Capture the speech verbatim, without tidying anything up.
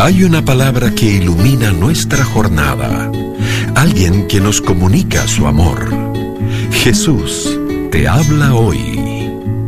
Hay una palabra que ilumina nuestra jornada. Alguien que nos comunica su amor. Jesús te habla hoy.